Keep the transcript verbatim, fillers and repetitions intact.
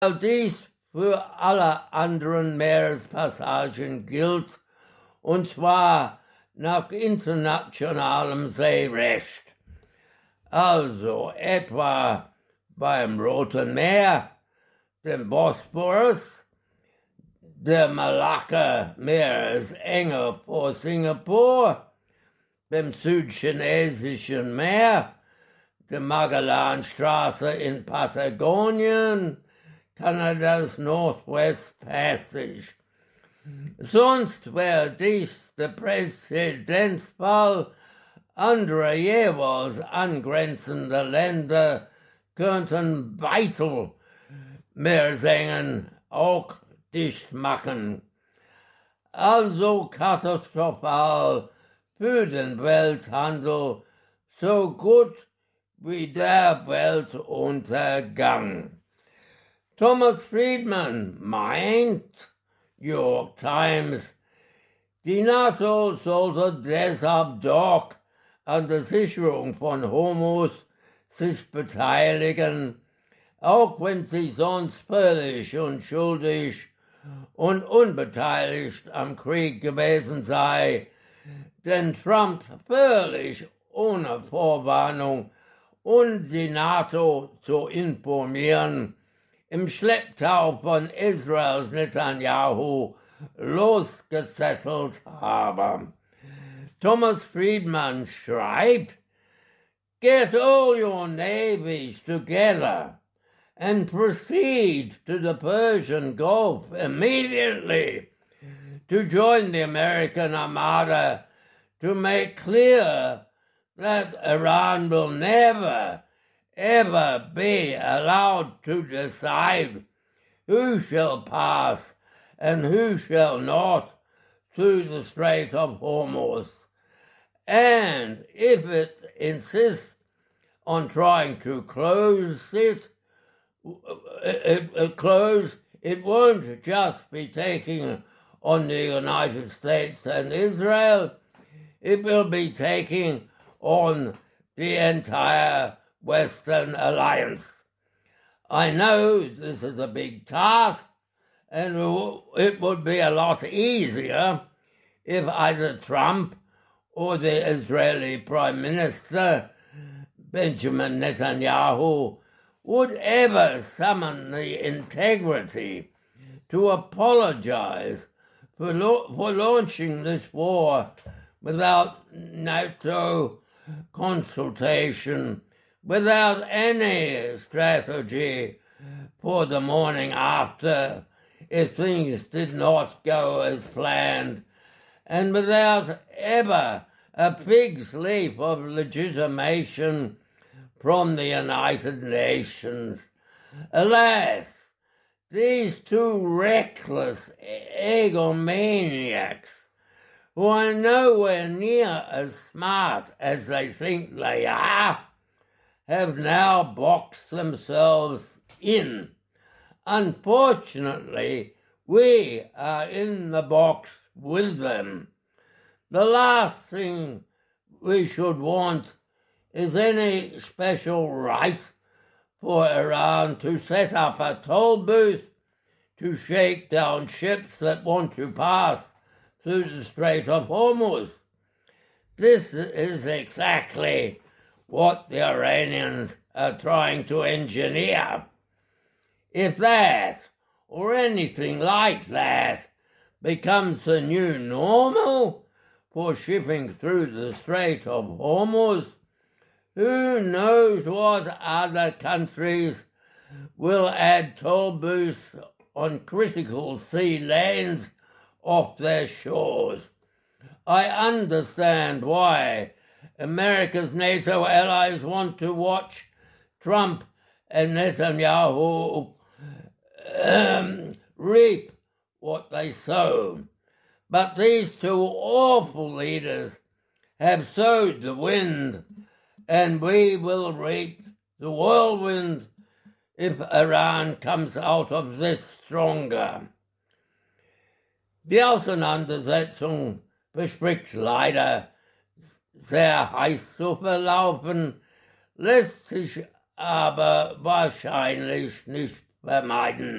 Dies für alle anderen Meerespassagen gilt, und zwar nach internationalem Seerecht. Also etwa beim Roten Meer, dem Bosporus, der Malakka-Meeresenge vor Singapur, dem Südchinesischen Meer, der Magellanstraße in Patagonien, Kanadas Northwest Passage. Sonst wäre dies der Präzedenzfall. Andere jeweils angrenzende Länder könnten weitere Meersengen auch dicht machen. Also katastrophal für den Welthandel, so gut wie der Weltuntergang. Thomas Friedman meint, York Times, die NATO sollte deshalb doch an der Sicherung von Hormuz sich beteiligen, auch wenn sie sonst völlig unschuldig und unbeteiligt am Krieg gewesen sei, denn Trump völlig ohne Vorwarnung und die NATO zu informieren, im Schlepptau von Israels Netanyahu losgesettelt habe. Thomas Friedman schreibt, "Get all your navies together and proceed to the Persian Gulf immediately to join the American Armada to make clear that Iran will never, ever be allowed to decide who shall pass and who shall not through the Strait of Hormuz. And if it insists on trying to close it, it, it close, it won't just be taking on the United States and Israel, it will be taking on the entire Western Alliance. I know this is a big task, and it would be a lot easier if either Trump or the Israeli Prime Minister, Benjamin Netanyahu, would ever summon the integrity to apologize for, lo- for launching this war without NATO consultation, without any strategy for the morning after if things did not go as planned, and without ever a fig's leaf of legitimation from the United Nations. Alas, these two reckless egomaniacs, who are nowhere near as smart as they think they are, have now boxed themselves in. Unfortunately, we are in the box with them. The last thing we should want is any special right for Iran to set up a toll booth to shake down ships that want to pass through the Strait of Hormuz. This is exactly what the Iranians are trying to engineer. If that, or anything like that, becomes the new normal for shipping through the Strait of Hormuz, who knows what other countries will add toll booths on critical sea lanes off their shores. I understand why America's NATO allies want to watch Trump and Netanyahu um, reap what they sow. But these two awful leaders have sowed the wind, and we will reap the whirlwind if Iran comes out of this stronger. Die Auseinandersetzung verspricht leider sehr heiß zu verlaufen, lässt sich aber wahrscheinlich nicht vermeiden.